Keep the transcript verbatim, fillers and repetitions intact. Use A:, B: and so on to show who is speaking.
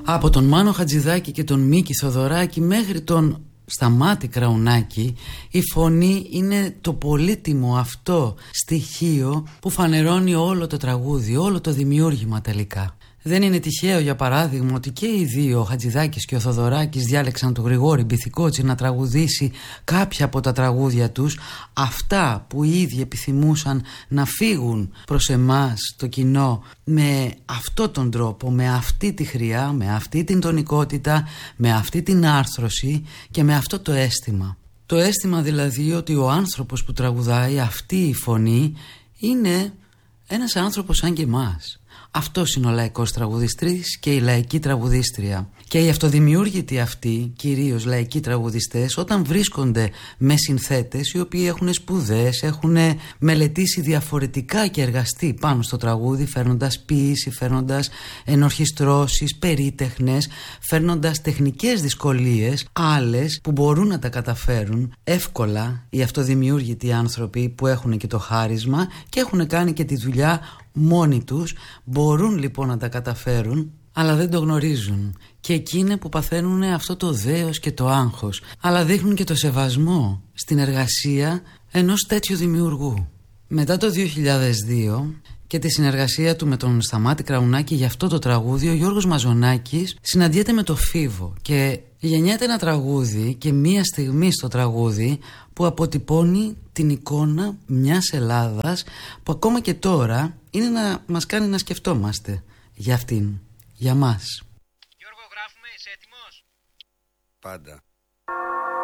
A: Από τον Μάνο Χατζηδάκη και τον Μίκη Θοδωράκη μέχρι τον Σταμάτη Κραουνάκη, η φωνή είναι το πολύτιμο αυτό στοιχείο που φανερώνει όλο το τραγούδι, όλο το δημιούργημα τελικά. Δεν είναι τυχαίο, για παράδειγμα, ότι και οι δύο, ο Χατζηδάκης και ο Θοδωράκης, διάλεξαν τον Γρηγόρη Μπιθικότσι να τραγουδήσει κάποια από τα τραγούδια τους, αυτά που οι ίδιοι επιθυμούσαν να φύγουν προς εμάς το κοινό με αυτό τον τρόπο, με αυτή τη χρειά, με αυτή την τονικότητα, με αυτή την άρθρωση και με αυτό το αίσθημα. Το αίσθημα δηλαδή ότι ο άνθρωπος που τραγουδάει, αυτή η φωνή, είναι ένας άνθρωπος σαν και εμάς. Αυτός είναι ο λαϊκός τραγουδιστής και η λαϊκή τραγουδίστρια. Και οι αυτοδημιούργητοι αυτοί, κυρίως λαϊκοί τραγουδιστές, όταν βρίσκονται με συνθέτες οι οποίοι έχουν σπουδές, έχουν μελετήσει διαφορετικά και εργαστεί πάνω στο τραγούδι, φέρνοντας ποίηση, φέρνοντας ενορχιστρώσεις, περίτεχνες, φέρνοντας τεχνικές δυσκολίες, άλλες που μπορούν να τα καταφέρουν εύκολα οι αυτοδημιούργητοι άνθρωποι που έχουν και το χάρισμα και έχουν κάνει και τη δουλειά μόνοι τους, μπορούν λοιπόν να τα καταφέρουν, αλλά δεν το γνωρίζουν. Και εκεί είναι που παθαίνουν αυτό το δέος και το άγχος, αλλά δείχνουν και το σεβασμό στην εργασία ενός τέτοιου δημιουργού. Μετά το δύο χιλιάδες δύο και τη συνεργασία του με τον Σταμάτη Κραουνάκη για αυτό το τραγούδι, ο Γιώργος Μαζονάκης συναντιέται με το Φίβο και γεννιέται ένα τραγούδι και μία στιγμή στο τραγούδι που αποτυπώνει την εικόνα μιας Ελλάδας που ακόμα και τώρα είναι να μας κάνει να σκεφτόμαστε για αυτήν, για μας.
B: Γιώργο, γράφουμε, είσαι έτοιμος?
C: Πάντα.